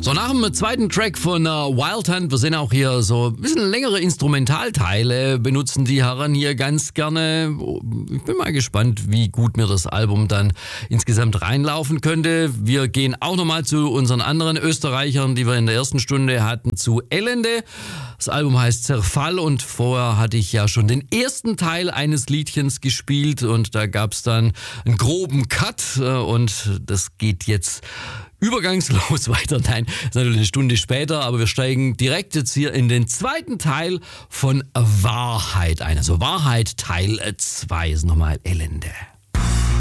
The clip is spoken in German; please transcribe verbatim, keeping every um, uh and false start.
So, nach dem zweiten Track von äh, Wild Hunt, wir sehen auch hier so ein bisschen längere Instrumentalteile, benutzen die Herren hier ganz gerne. Ich bin mal gespannt, wie gut mir das Album dann insgesamt reinlaufen könnte. Wir gehen auch nochmal zu unseren anderen Österreichern, die wir in der ersten Stunde hatten, zu Elende. Das Album heißt Zerfall und vorher hatte ich ja schon den ersten Teil eines Liedchens gespielt und da gab es dann einen groben Cut und das geht jetzt übergangslos weiter. Nein, das ist natürlich eine Stunde später, aber wir steigen direkt jetzt hier in den zweiten Teil von Wahrheit ein. Also Wahrheit Teil zwei ist nochmal Elende.